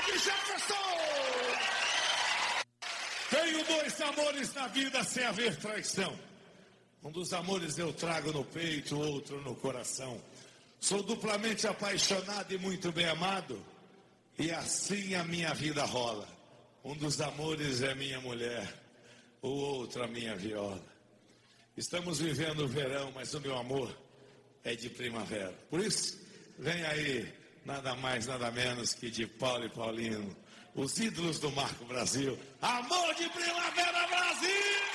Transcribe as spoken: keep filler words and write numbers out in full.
Mark Jefferson! Tenho dois amores na vida sem haver traição. Um dos amores eu trago no peito, outro no coração. Sou duplamente apaixonado e muito bem amado. E assim a minha vida rola. Um dos amores é minha mulher, o outro a minha viola. Estamos vivendo o verão, mas o meu amor é de primavera. Por isso, vem aí, nada mais, nada menos que de Paulo e Paulino, os ídolos do Marco Brasil. Amor de Primavera, Brasil!